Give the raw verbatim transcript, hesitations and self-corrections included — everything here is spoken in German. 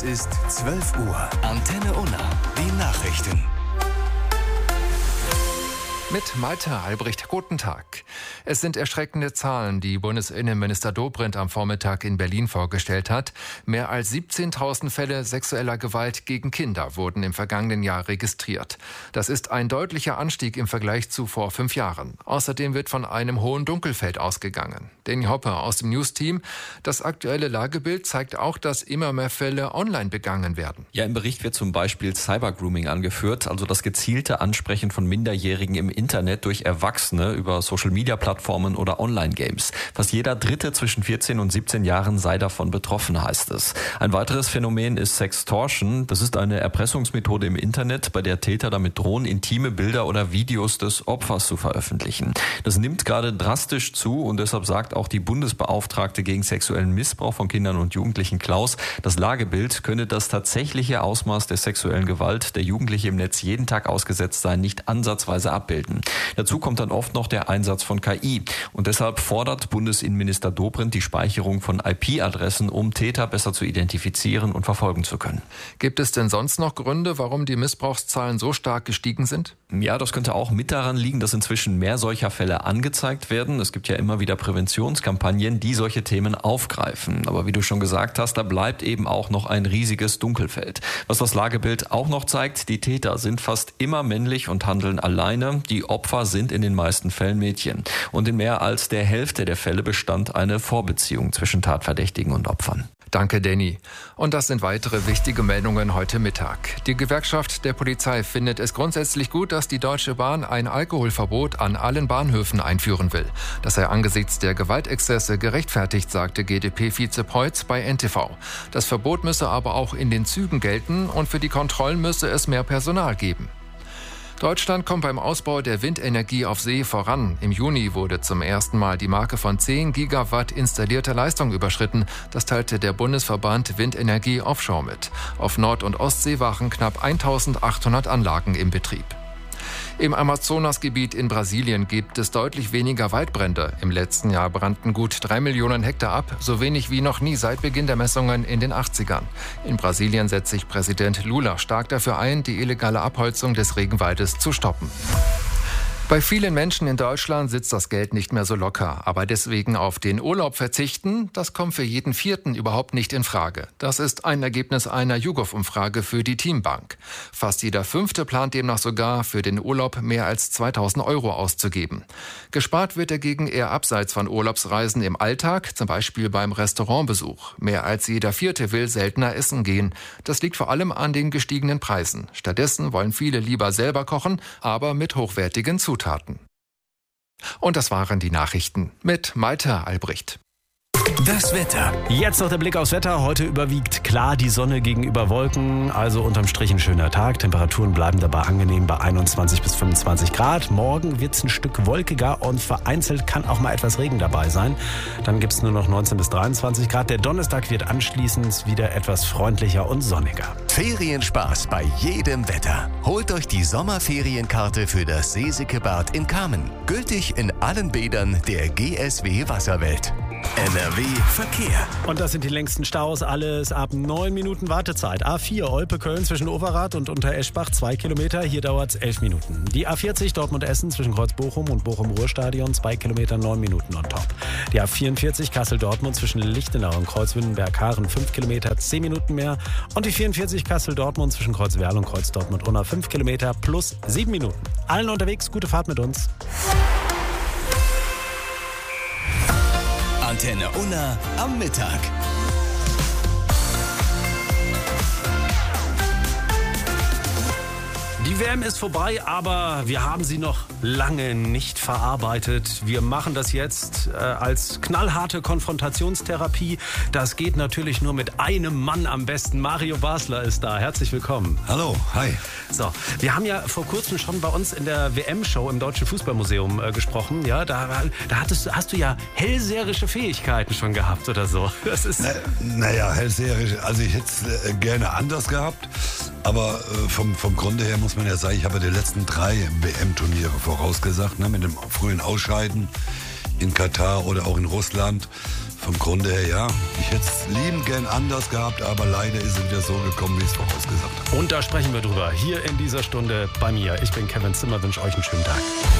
Es ist zwölf Uhr. Antenne Unna. Die Nachrichten. Mit Malte Albrecht, guten Tag. Es sind erschreckende Zahlen, die Bundesinnenminister Dobrindt am Vormittag in Berlin vorgestellt hat. Mehr als siebzehntausend Fälle sexueller Gewalt gegen Kinder wurden im vergangenen Jahr registriert. Das ist ein deutlicher Anstieg im Vergleich zu vor fünf Jahren. Außerdem wird von einem hohen Dunkelfeld ausgegangen. Danny Hopper aus dem News-Team. Das aktuelle Lagebild zeigt auch, dass immer mehr Fälle online begangen werden. Ja, im Bericht wird zum Beispiel Cybergrooming angeführt, also das gezielte Ansprechen von Minderjährigen im Internet durch Erwachsene über Social-Media-Plattformen oder Online-Games. Fast jeder Dritte zwischen vierzehn und siebzehn Jahren sei davon betroffen, heißt es. Ein weiteres Phänomen ist Sextortion. Das ist eine Erpressungsmethode im Internet, bei der Täter damit drohen, intime Bilder oder Videos des Opfers zu veröffentlichen. Das nimmt gerade drastisch zu und deshalb sagt auch die Bundesbeauftragte gegen sexuellen Missbrauch von Kindern und Jugendlichen, Klaus, das Lagebild könne das tatsächliche Ausmaß der sexuellen Gewalt, der Jugendliche im Netz jeden Tag ausgesetzt seien, nicht ansatzweise abbilden. Dazu kommt dann oft noch der Einsatz von K I. Und deshalb fordert Bundesinnenminister Dobrindt die Speicherung von I P-Adressen, um Täter besser zu identifizieren und verfolgen zu können. Gibt es denn sonst noch Gründe, warum die Missbrauchszahlen so stark gestiegen sind? Ja, das könnte auch mit daran liegen, dass inzwischen mehr solcher Fälle angezeigt werden. Es gibt ja immer wieder Präventionskampagnen, die solche Themen aufgreifen. Aber wie du schon gesagt hast, da bleibt eben auch noch ein riesiges Dunkelfeld. Was das Lagebild auch noch zeigt, die Täter sind fast immer männlich und handeln alleine. Die Opfer sind in den meisten Fällen Mädchen. Und in mehr als der Hälfte der Fälle bestand eine Vorbeziehung zwischen Tatverdächtigen und Opfern. Danke, Danny. Und das sind weitere wichtige Meldungen heute Mittag. Die Gewerkschaft der Polizei findet es grundsätzlich gut, dass die Deutsche Bahn ein Alkoholverbot an allen Bahnhöfen einführen will. Das sei angesichts der Gewaltexzesse gerechtfertigt, sagte G D P-Vize Peutz bei N T V. Das Verbot müsse aber auch in den Zügen gelten und für die Kontrollen müsse es mehr Personal geben. Deutschland kommt beim Ausbau der Windenergie auf See voran. Im Juni wurde zum ersten Mal die Marke von zehn Gigawatt installierter Leistung überschritten. Das teilte der Bundesverband Windenergie Offshore mit. Auf Nord- und Ostsee waren knapp eintausendachthundert Anlagen im Betrieb. Im Amazonasgebiet in Brasilien gibt es deutlich weniger Waldbrände. Im letzten Jahr brannten gut drei Millionen Hektar ab, so wenig wie noch nie seit Beginn der Messungen in den achtzigern. In Brasilien setzt sich Präsident Lula stark dafür ein, die illegale Abholzung des Regenwaldes zu stoppen. Bei vielen Menschen in Deutschland sitzt das Geld nicht mehr so locker. Aber deswegen auf den Urlaub verzichten, das kommt für jeden Vierten überhaupt nicht in Frage. Das ist ein Ergebnis einer YouGov-Umfrage für die Teambank. Fast jeder Fünfte plant demnach sogar, für den Urlaub mehr als zweitausend Euro auszugeben. Gespart wird dagegen eher abseits von Urlaubsreisen im Alltag, zum Beispiel beim Restaurantbesuch. Mehr als jeder Vierte will seltener essen gehen. Das liegt vor allem an den gestiegenen Preisen. Stattdessen wollen viele lieber selber kochen, aber mit hochwertigen Zutaten. Und das waren die Nachrichten mit Malte Albrecht. Das Wetter. Jetzt noch der Blick aufs Wetter. Heute überwiegt klar die Sonne gegenüber Wolken. Also unterm Strich ein schöner Tag. Temperaturen bleiben dabei angenehm bei einundzwanzig bis fünfundzwanzig Grad. Morgen wird es ein Stück wolkiger und vereinzelt kann auch mal etwas Regen dabei sein. Dann gibt es nur noch neunzehn bis dreiundzwanzig Grad. Der Donnerstag wird anschließend wieder etwas freundlicher und sonniger. Ferienspaß bei jedem Wetter. Holt euch die Sommerferienkarte für das Seesikebad in Kamen. Gültig in allen Bädern der G S W Wasserwelt. N R W Verkehr. Und das sind die längsten Staus, alles ab neun Minuten Wartezeit. A vier Olpe-Köln zwischen Overath und Untereschbach, zwei Kilometer, hier dauert es elf Minuten. Die A vierzig Dortmund-Essen zwischen Kreuz-Bochum und Bochum-Ruhrstadion, zwei Kilometer, neun Minuten on top. Die A vierundvierzig Kassel-Dortmund zwischen Lichtenau und Kreuz-Wünnenberg-Haaren, fünf Kilometer, zehn Minuten mehr. Und die vierundvierzig Kassel-Dortmund zwischen Kreuzwerl und Kreuz-Dortmund-Unna, fünf Kilometer plus sieben Minuten. Allen unterwegs, gute Fahrt mit uns. Antenne Unna am Mittag. Die W M ist vorbei, aber wir haben sie noch lange nicht verarbeitet. Wir machen das jetzt äh, als knallharte Konfrontationstherapie. Das geht natürlich nur mit einem Mann am besten. Mario Basler ist da. Herzlich willkommen. Hallo, hi. So, wir haben ja vor kurzem schon bei uns in der W M-Show im Deutschen Fußballmuseum äh, gesprochen. Ja, da, da hattest, hast du ja hellseherische Fähigkeiten schon gehabt oder so. Das ist Na, naja, hellseherisch. Also ich hätte es äh, gerne anders gehabt. Aber äh, vom, vom Grunde her muss man ja sagen, ich habe die letzten drei W M-Turniere vorausgesagt, ne, mit dem frühen Ausscheiden. in Katar oder auch in Russland. Vom Grunde her, ja, ich hätte es liebend gern anders gehabt, aber leider ist es wieder so gekommen, wie ich es vorausgesagt habe. Und da sprechen wir drüber, hier in dieser Stunde bei mir. Ich bin Kevin Zimmer, wünsche euch einen schönen Tag.